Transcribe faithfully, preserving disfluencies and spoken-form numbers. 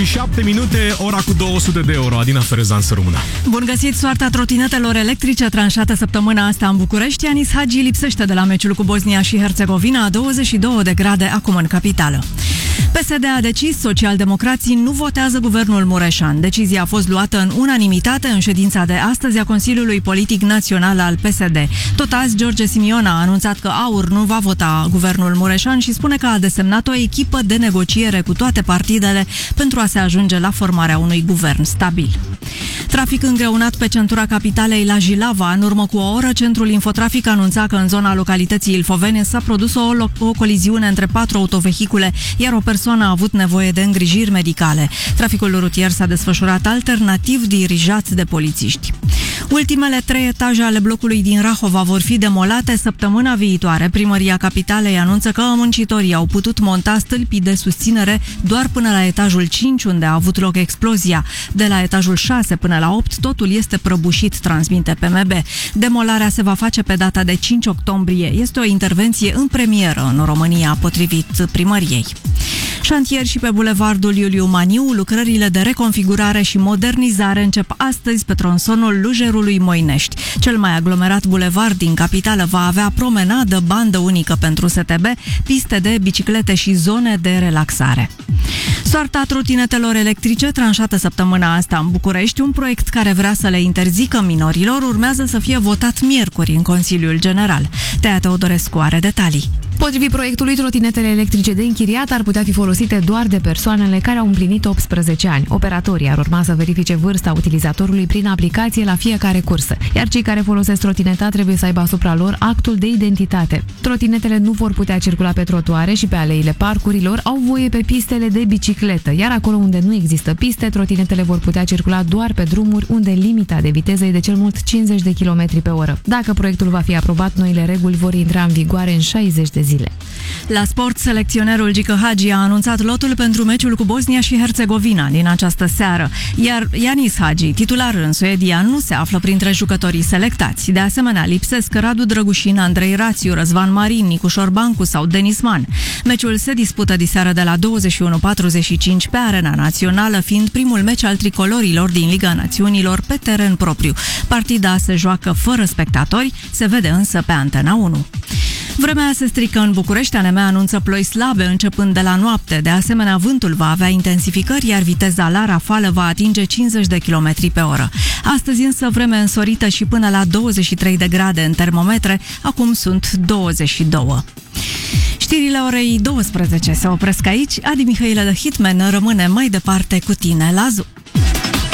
șapte minute, ora cu două sute de euro. Adina Ferezan să rămână. Bun găsit! Soarta trotinetelor electrice tranșată săptămâna asta în București. Anis Hagi lipsește de la meciul cu Bosnia și Herțegovina, a douăzeci și două de grade acum în capitală. P S D a decis, socialdemocrații nu votează guvernul Mureșan. Decizia a fost luată în unanimitate în ședința de astăzi a Consiliului Politic Național al P S D. Tot azi, George Simion a anunțat că AUR nu va vota guvernul Mureșan și spune că a desemnat o echipă de negociere cu toate partidele pentru a se ajunge la formarea unui guvern stabil. Trafic îngreunat pe centura capitalei la Jilava. În urmă cu o oră, Centrul Infotrafic anunța că în zona localității Ilfovene s-a produs o, o coliziune între patru autovehicule, iar o persoană a avut nevoie de îngrijiri medicale. Traficul rutier s-a desfășurat alternativ dirijat de polițiști. Ultimele trei etaje ale blocului din Rahova vor fi demolate săptămâna viitoare. Primăria capitalei anunță că muncitorii au putut monta stâlpii de susținere doar până la etajul cinci, unde a avut loc explozia. De la etajul șase până la opt, totul este prăbușit, transmite P M B. Demolarea se va face pe data de cinci octombrie. Este o intervenție în premieră în România, potrivit primăriei. Șantier și pe bulevardul Iuliu Maniu, lucrările de reconfigurare și modernizare încep astăzi pe tronsonul Lujerului Moinești. Cel mai aglomerat bulevard din capitală va avea promenadă, bandă unică pentru S T B, piste de biciclete și zone de relaxare. Soarta trotinetelor electrice tranșată săptămâna asta în București, un proiect care vrea să le interzică minorilor, urmează să fie votat miercuri în Consiliul General. Tea Teodorescu are detalii. Potrivit proiectului, trotinetele electrice de închiriat ar putea fi folosite doar de persoanele care au împlinit optsprezece ani. Operatorii ar urma să verifice vârsta utilizatorului prin aplicație la fiecare cursă, iar cei care folosesc trotineta trebuie să aibă asupra lor actul de identitate. Trotinetele nu vor putea circula pe trotuare și pe aleile parcurilor, au voie pe pistele de bicicletă, iar acolo unde nu există piste, trotinetele vor putea circula doar pe drumuri unde limita de viteză e de cel mult cincizeci de kilometri pe oră. Dacă proiectul va fi aprobat, noile reguli vor intra în vigoare în șaizeci de zile. La sport, selecționerul Gică Hagi a anunțat lotul pentru meciul cu Bosnia și Herțegovina din această seară, iar Anis Hagi, titular în Suedia, nu se află printre jucătorii selectați. De asemenea, lipsesc Radu Drăgușin, Andrei Rațiu, Răzvan Marin, Nicu Șorbancu sau Denis Man. Meciul se dispută diseară de la douăzeci și unu patruzeci și cinci pe Arena Națională, fiind primul meci al tricolorilor din Liga Națiunilor pe teren propriu. Partida se joacă fără spectatori, se vede însă pe Antena unu. Vremea se strică în București, A N M anunță ploi slabe începând de la noapte. De asemenea, vântul va avea intensificări, iar viteza la rafală va atinge cincizeci de kilometri pe oră. Astăzi însă vreme însorită și până la douăzeci și trei de grade în termometre, acum sunt douăzeci și doi. Știrile orei douăsprezece se opresc aici. Adi Mihailă de Hitman rămâne mai departe cu tine la Zoo.